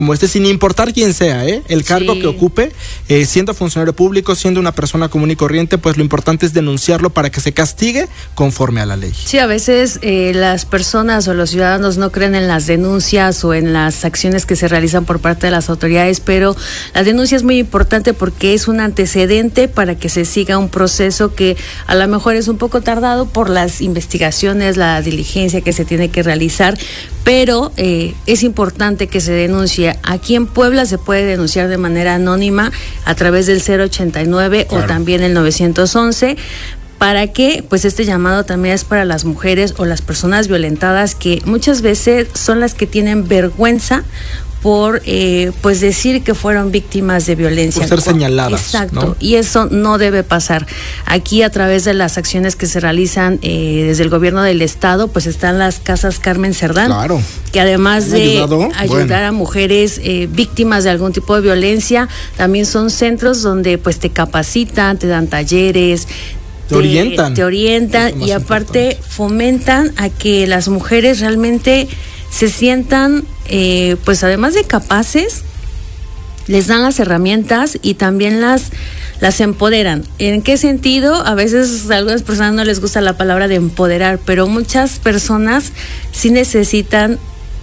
como este, sin importar quién sea, el cargo que ocupe, siendo funcionario público, siendo una persona común y corriente, pues lo importante es denunciarlo para que se castigue conforme a la ley. Sí, a veces las personas o los ciudadanos no creen en las denuncias o en las acciones que se realizan por parte de las autoridades, pero la denuncia es muy importante porque es un antecedente para que se siga un proceso que a lo mejor es un poco tardado por las investigaciones, la diligencia que se tiene que realizar, pero es importante que se denuncie. Aquí en Puebla se puede denunciar de manera anónima a través del 089 o también el 911. ¿Para qué? Pues este llamado también es para las mujeres o las personas violentadas, que muchas veces son las que tienen vergüenza por pues decir que fueron víctimas de violencia. Por ser señaladas. Exacto, ¿no? Y eso no debe pasar. Aquí, a través de las acciones que se realizan desde el gobierno del estado, pues están las casas Carmen Cerdán, claro, que además de ayudar a mujeres víctimas de algún tipo de violencia, también son centros donde pues te capacitan, te dan talleres, te orientan y aparte fomentan a que las mujeres realmente se sientan, pues además de capaces, les dan las herramientas y también las empoderan. ¿En qué sentido? A veces a algunas personas no les gusta la palabra de empoderar, pero muchas personas sí necesitan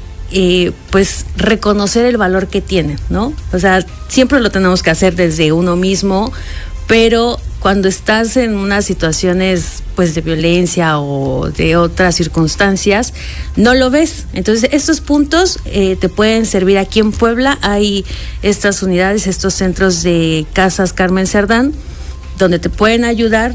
pues reconocer el valor que tienen, ¿no? O sea, siempre lo tenemos que hacer desde uno mismo, pero cuando estás en unas situaciones pues de violencia o de otras circunstancias, no lo ves. Entonces, estos puntos te pueden servir. Aquí en Puebla hay estas unidades, estos centros de casas Carmen Cerdán, donde te pueden ayudar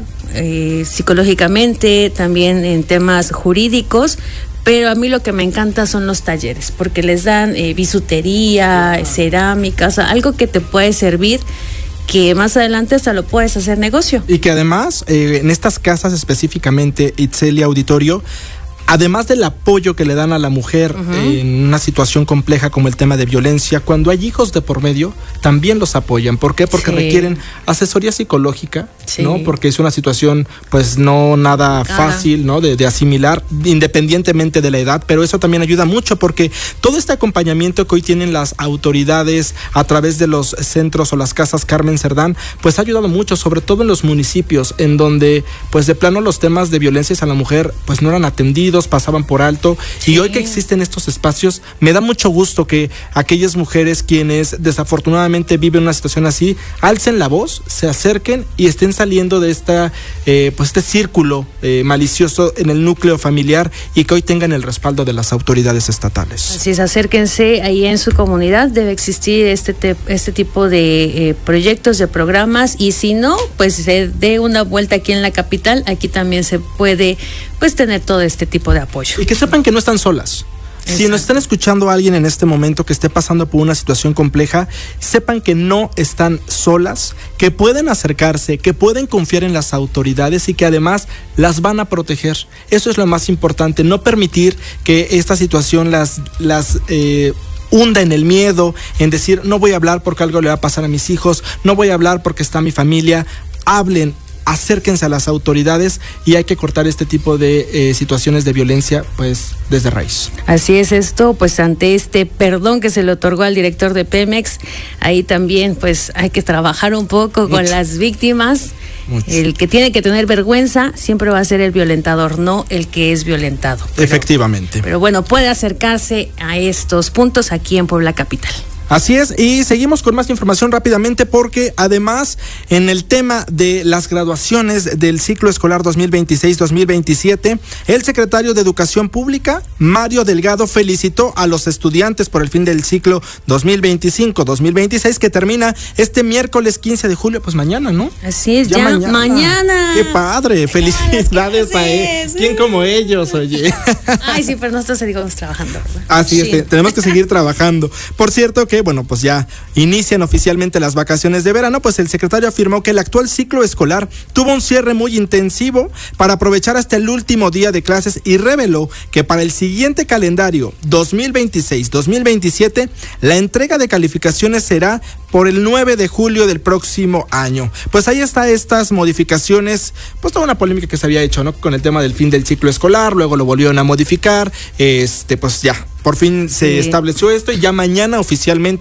psicológicamente, también en temas jurídicos. Pero a mí lo que me encanta son los talleres, porque les dan bisutería, cerámica, o sea, algo que te puede servir, que más adelante hasta lo puedes hacer negocio. Y que además, en estas casas específicamente, Itzel y Auditorio, además del apoyo que le dan a la mujer en una situación compleja como el tema de violencia, cuando hay hijos de por medio, también los apoyan. ¿Por qué? Porque requieren asesoría psicológica, ¿no? Porque es una situación, pues, no nada fácil, ¿no? De asimilar, independientemente de la edad, pero eso también ayuda mucho, porque todo este acompañamiento que hoy tienen las autoridades a través de los centros o las casas Carmen Cerdán, pues ha ayudado mucho, sobre todo en los municipios, en donde, pues, de plano los temas de violencia a la mujer, pues, no eran atendidos, pasaban por alto, y hoy que existen estos espacios, me da mucho gusto que aquellas mujeres quienes desafortunadamente viven una situación así, alcen la voz, se acerquen y estén saliendo de esta pues este círculo malicioso en el núcleo familiar, y que hoy tengan el respaldo de las autoridades estatales. Así es, acérquense ahí en su comunidad, debe existir este tipo de proyectos, de programas, y si no, pues se dé una vuelta aquí en la capital. Aquí también se puede pues tener todo este tipo de apoyo. Y que sepan que no están solas. Exacto. Si nos están escuchando a alguien en este momento que esté pasando por una situación compleja, sepan que no están solas, que pueden acercarse, que pueden confiar en las autoridades y que además las van a proteger. Eso es lo más importante, no permitir que esta situación las hunda en el miedo, en decir, no voy a hablar porque algo le va a pasar a mis hijos, no voy a hablar porque está mi familia. Hablen, acérquense a las autoridades, y hay que cortar este tipo de situaciones de violencia pues desde raíz. Así es esto, pues ante este perdón que se le otorgó al director de Pemex, ahí también pues hay que trabajar un poco con las víctimas. El que tiene que tener vergüenza siempre va a ser el violentador, no el que es violentado. Efectivamente. Pero bueno, puede acercarse a estos puntos aquí en Puebla Capital. Así es, y seguimos con más información rápidamente, porque además en el tema de las graduaciones del ciclo escolar 2026-2027, el secretario de Educación Pública, Mario Delgado, felicitó a los estudiantes por el fin del ciclo 2025-2026, que termina este miércoles 15 de julio, pues mañana, ¿no? Así es, ya mañana. ¡Qué padre! Felicidades a él. ¿Quién como ellos, oye? Ay, sí, pero nosotros seguimos trabajando, ¿verdad? Así es, tenemos que seguir trabajando. Por cierto que, bueno, pues ya inician oficialmente las vacaciones de verano, pues el secretario afirmó que el actual ciclo escolar tuvo un cierre muy intensivo para aprovechar hasta el último día de clases, y reveló que para el siguiente calendario 2026-2027 la entrega de calificaciones será por el 9 de julio del próximo año. Pues ahí está estas modificaciones, pues toda una polémica que se había hecho, ¿no? Con el tema del fin del ciclo escolar, luego lo volvieron a modificar, pues ya, por fin se estableció esto, y ya mañana oficialmente